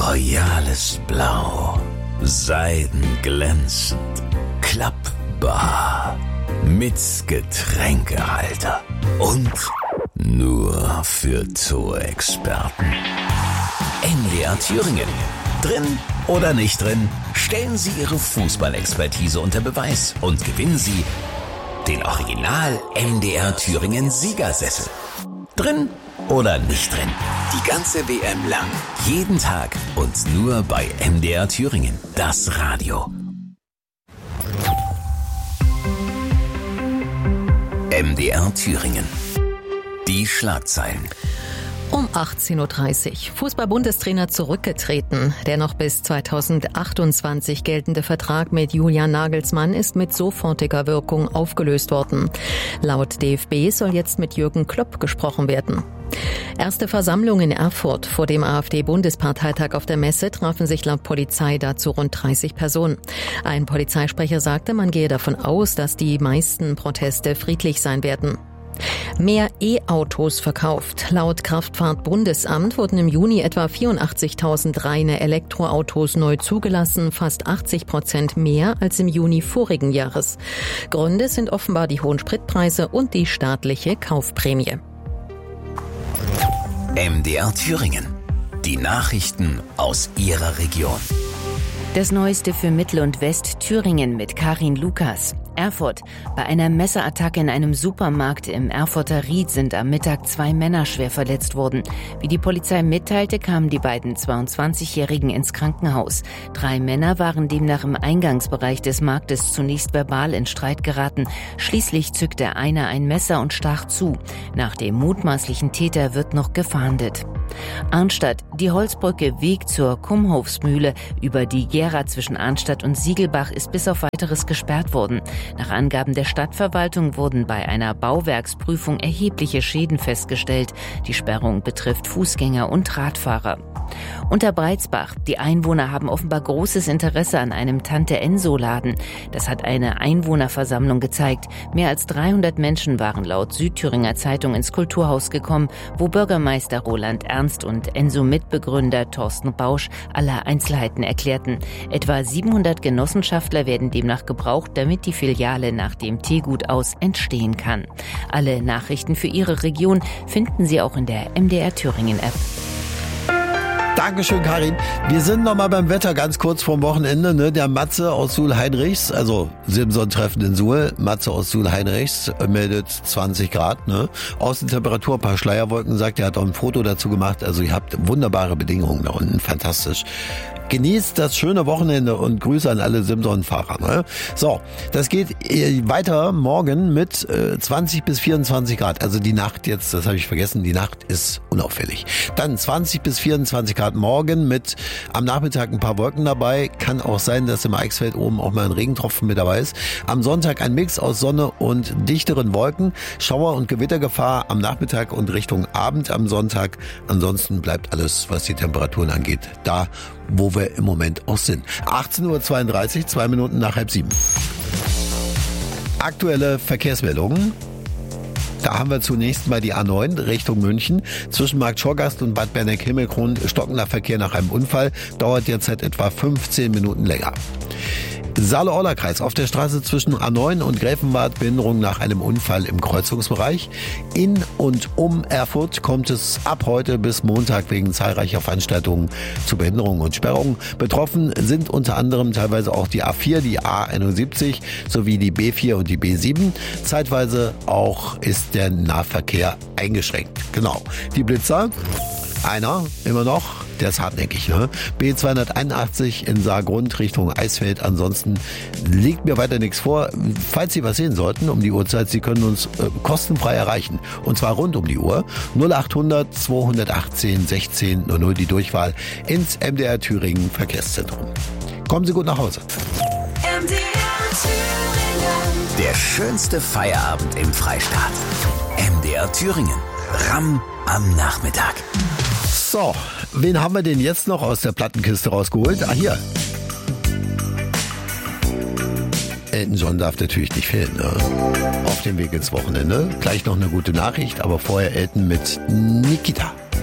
royales Blau, seidenglänzend, klappbar, mit Getränkehalter und nur für Zoo-Experten. NDR Thüringen. Drin oder nicht drin, stellen Sie Ihre Fußballexpertise unter Beweis und gewinnen Sie den Original NDR Thüringen Siegersessel. Drin oder nicht drin, die ganze WM lang, jeden Tag und nur bei NDR Thüringen, das Radio. NDR Thüringen. Die Schlagzeilen. Um 18.30 Uhr. Fußball-Bundestrainer zurückgetreten. Der noch bis 2028 geltende Vertrag mit Julian Nagelsmann ist mit sofortiger Wirkung aufgelöst worden. Laut DFB soll jetzt mit Jürgen Klopp gesprochen werden. Erste Versammlung in Erfurt. Vor dem AfD-Bundesparteitag auf der Messe trafen sich laut Polizei dazu rund 30 Personen. Ein Polizeisprecher sagte, man gehe davon aus, dass die meisten Proteste friedlich sein werden. Mehr E-Autos verkauft. Laut Kraftfahrtbundesamt wurden im Juni etwa 84.000 reine Elektroautos neu zugelassen, fast 80% mehr als im Juni vorigen Jahres. Gründe sind offenbar die hohen Spritpreise und die staatliche Kaufprämie. MDR Thüringen. Die Nachrichten aus Ihrer Region. Das Neueste für Mittel- und Westthüringen mit Karin Lukas. Erfurt. Bei einer Messerattacke in einem Supermarkt im Erfurter Ried sind am Mittag 2 Männer schwer verletzt worden. Wie die Polizei mitteilte, kamen die beiden 22-Jährigen ins Krankenhaus. 3 Männer waren demnach im Eingangsbereich des Marktes zunächst verbal in Streit geraten. Schließlich zückte einer ein Messer und stach zu. Nach dem mutmaßlichen Täter wird noch gefahndet. Arnstadt. Die Holzbrücke Weg zur Kumhofsmühle über die Gera zwischen Arnstadt und Siegelbach ist bis auf Weiteres gesperrt worden. Nach Angaben der Stadtverwaltung wurden bei einer Bauwerksprüfung erhebliche Schäden festgestellt. Die Sperrung betrifft Fußgänger und Radfahrer. Unterbreitsbach. Die Einwohner haben offenbar großes Interesse an einem Tante-Enso-Laden. Das hat eine Einwohnerversammlung gezeigt. Mehr als 300 Menschen waren laut Südthüringer Zeitung ins Kulturhaus gekommen, wo Bürgermeister Roland Ernst und Enso-Mitbegründer Thorsten Bausch alle Einzelheiten erklärten. Etwa 700 Genossenschaftler werden demnach gebraucht, damit die Filiale nach dem Teegut aus entstehen kann. Alle Nachrichten für Ihre Region finden Sie auch in der MDR Thüringen App. Dankeschön, Karin. Wir sind noch mal beim Wetter ganz kurz vorm Wochenende. Ne? Der Matze aus Suhl-Heinrichs, also Simson-Treffen in Suhl, Matze aus Suhl-Heinrichs meldet 20 Grad. Ne? Außentemperatur, ein paar Schleierwolken, sagt er, hat auch ein Foto dazu gemacht. Also ihr habt wunderbare Bedingungen da unten, fantastisch. Genießt das schöne Wochenende und Grüße an alle Simson-Fahrer. Ne? So, das geht weiter morgen mit 20 bis 24 Grad. Also die Nacht jetzt, das habe ich vergessen, die Nacht ist unauffällig. Dann 20 bis 24 Grad morgen mit am Nachmittag ein paar Wolken dabei. Kann auch sein, dass im Eichsfeld oben auch mal ein Regentropfen mit dabei ist. Am Sonntag ein Mix aus Sonne und dichteren Wolken. Schauer- und Gewittergefahr am Nachmittag und Richtung Abend am Sonntag. Ansonsten bleibt alles, was die Temperaturen angeht, da, wo wir im Moment auch sind. 18.32 Uhr, 2 Minuten nach 6:30. Aktuelle Verkehrsmeldungen. Da haben wir zunächst mal die A9 Richtung München. Zwischen Markt Schorgast und Bad Berneck-Himmelgrund stockender Verkehr nach einem Unfall. Dauert derzeit etwa 15 Minuten länger. Saale-Orla-Kreis auf der Straße zwischen A9 und Gräfenwart, Behinderung nach einem Unfall im Kreuzungsbereich. In und um Erfurt kommt es ab heute bis Montag wegen zahlreicher Veranstaltungen zu Behinderungen und Sperrungen. Betroffen sind unter anderem teilweise auch die A4, die A71 sowie die B4 und die B7. Zeitweise auch ist der Nahverkehr eingeschränkt. Genau. Die Blitzer, einer immer noch. Der ist hartnäckig, ne? B281 in Saargrund Richtung Eisfeld. Ansonsten liegt mir weiter nichts vor. Falls Sie was sehen sollten um die Uhrzeit, Sie können uns kostenfrei erreichen. Und zwar rund um die Uhr. 0800 218 16 00 die Durchwahl ins MDR Thüringen Verkehrszentrum. Kommen Sie gut nach Hause. MDR Thüringen. Der schönste Feierabend im Freistaat. MDR Thüringen. RAM am Nachmittag. So, wen haben wir denn jetzt noch aus der Plattenkiste rausgeholt? Ah, hier. Elton John darf natürlich nicht fehlen, ne? Auf dem Weg ins Wochenende. Gleich noch eine gute Nachricht, aber vorher Elton mit Nikita.